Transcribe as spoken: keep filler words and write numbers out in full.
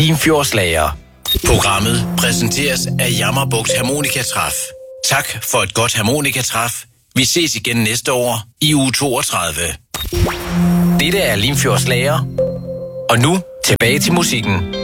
Limfjordslager. Programmet præsenteres af Jammerbugt Harmonikatræf. Tak for et godt harmonikatræf. Vi ses igen næste år i uge toogtredive. Dette er Limfjordslager. Og nu tilbage til musikken.